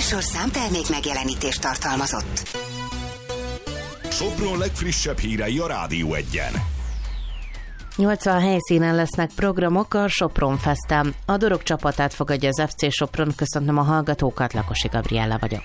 műsor számtermék megjelenítést tartalmazott. Sopron legfrissebb hírei a Rádió Egyen. 80 helyszínen lesznek programok a Sopron Festen. A Dorog csapatát fogadja az FC Sopron. Köszöntöm a hallgatókat, Lakosi Gabriella vagyok.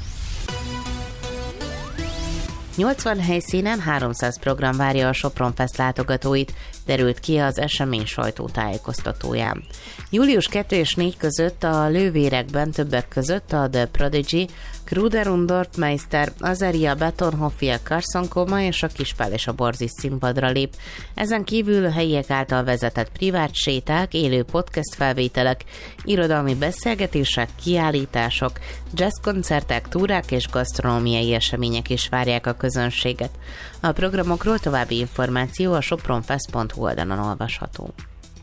80 helyszínen 300 program várja a Sopron Fest látogatóit, derült ki az esemény sajtótájékoztatóján. Július 2 és 4 között a lővérekben többek között a The Prodigy, Kruder und Dorfmeister, Azaria, Betonhoffia, Carson Coma és a Kispál és a Borzis színpadra lép. Ezen kívül helyiek által vezetett privát séták, élő podcast felvételek, irodalmi beszélgetések, kiállítások, jazzkoncertek, túrák és gasztronómiai események is várják a közönséget. A programokról további információ a sopronfest.hu oldalon olvasható.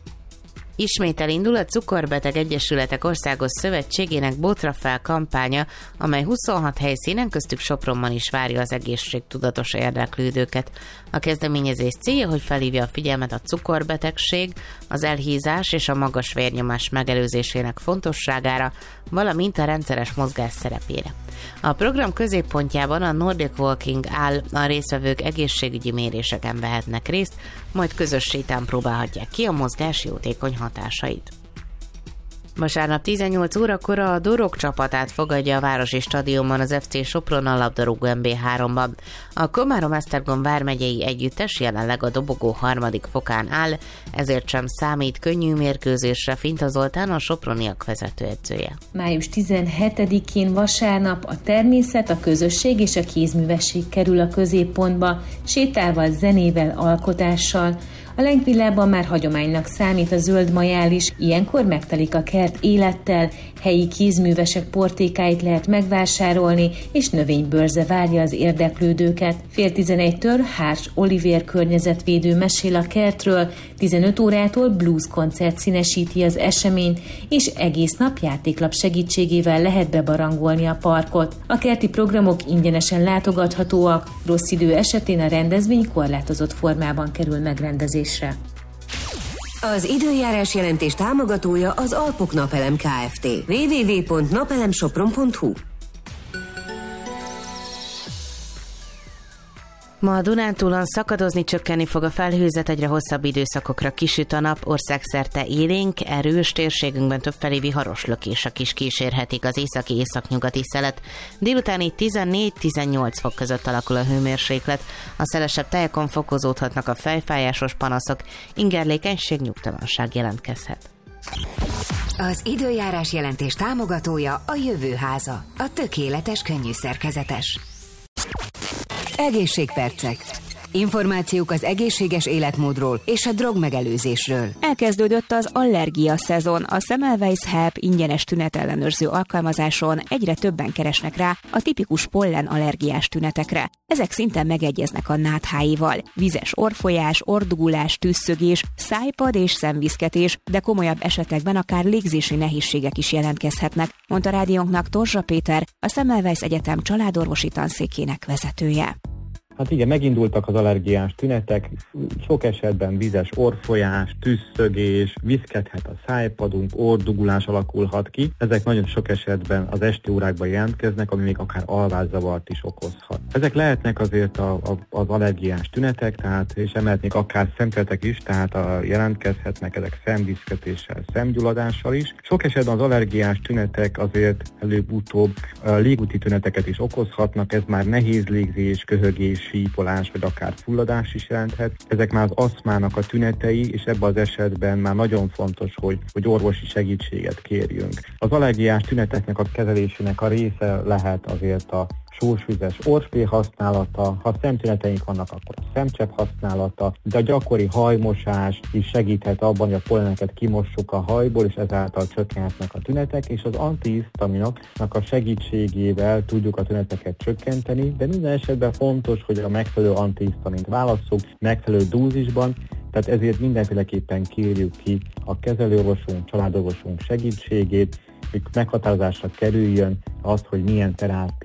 Ismét elindul a Cukorbeteg Egyesületek Országos Szövetségének Bótra fel kampánya, amely 26 helyszínen, köztük Sopronban is várja az egészségtudatos érdeklődőket. A kezdeményezés célja, hogy felhívja a figyelmet a cukorbetegség, az elhízás és a magas vérnyomás megelőzésének fontosságára, valamint a rendszeres mozgás szerepére. A program középpontjában a Nordic Walking áll, a résztvevők egészségügyi méréseken vehetnek részt, majd közös sétán próbálhatják ki a mozgás jótékony hatásait. Vasárnap 18 órakor a Dorog csapatát fogadja a Városi Stadionban az FC Sopron a labdarúgó MB3-ban. A Komárom-Esztergom vármegyei együttes jelenleg a dobogó 3. fokán áll, ezért sem számít könnyű mérkőzésre Finta Zoltán, a soproniak vezetőedzője. Május 17-én vasárnap a természet, a közösség és a kézművesség kerül a középpontba, sétával, zenével, alkotással. A Lenkvillában már hagyománynak számít a zöld majál is, ilyenkor megtelik a kert élettel, helyi kézművesek portékáit lehet megvásárolni, és növénybőrze várja az érdeklődőket. 10:30-től Hárs Olivér környezetvédő mesél a kertről, 15 órától blues koncert színesíti az eseményt, és egész nap játéklap segítségével lehet bebarangolni a parkot. A kerti programok ingyenesen látogathatóak, rossz idő esetén a rendezvény korlátozott formában kerül megrendezésre. Az időjárás jelentés támogatója az Alpok Napelem Kft. www.napelemsopron.hu. Ma a Dunántúlon szakadozni, csökkenni fog a felhőzet, egyre hosszabb időszakokra kisüt a nap, országszerte élénk, erős, térségünkben többfelé viharos lökések is kísérhetik az északi-északnyugati szelet. Délután itt 14-18 fok között alakul a hőmérséklet, a szelesebb tájakon fokozódhatnak a fejfájásos panaszok, ingerlékenység, nyugtalanság jelentkezhet. Az időjárás jelentés támogatója a Jövőháza, a tökéletes könnyűszerkezetes. Egészségpercek. Információk az egészséges életmódról és a drogmegelőzésről. Elkezdődött az allergia szezon. A Semmelweis Help ingyenes tünetellenőrző alkalmazáson egyre többen keresnek rá a tipikus pollen allergiás tünetekre. Ezek szinte megegyeznek a nátháival. Vizes orrfolyás, orrdugulás, tüsszögés, szájpad és szemviszketés, de komolyabb esetekben akár légzési nehézségek is jelentkezhetnek, mondta rádiónknak Torzsa Péter, a Semmelweis Egyetem családorvosi tanszékének vezetője. Hát igen, megindultak az allergiás tünetek, sok esetben vizes orrfolyás, tüsszögés, viszkethet a szájpadunk, orrdugulás alakulhat ki. Ezek nagyon sok esetben az esti órákban jelentkeznek, ami még akár alvászavart is okozhat. Ezek lehetnek azért az allergiás tünetek, tehát és emellett még akár szemteletek is, tehát jelentkezhetnek ezek szemviszketéssel, szemgyulladással is. Sok esetben az allergiás tünetek azért előbb-utóbb légúti tüneteket is okozhatnak, ez már nehéz légzés, köhögés, sípolás, vagy akár fulladás is jelenthet. Ezek már az aszmának a tünetei, és ebben az esetben már nagyon fontos, hogy orvosi segítséget kérjünk. Az allergiás tüneteknek a kezelésének a része lehet azért a sósvizes orrspray használata, ha szemtüneteink vannak, akkor a szemcsepp használata, de a gyakori hajmosás is segíthet abban, hogy a polleneket kimossuk a hajból, és ezáltal csökkenhetnek a tünetek, és az antihisztaminoknak a segítségével tudjuk a tüneteket csökkenteni, de minden esetben fontos, hogy a megfelelő antihisztamint válasszuk, megfelelő dózisban, tehát ezért mindenféleképpen kérjük ki a kezelőorvosunk, családorvosunk segítségét, hogy meghatározásra kerüljön az, hogy milyen terápia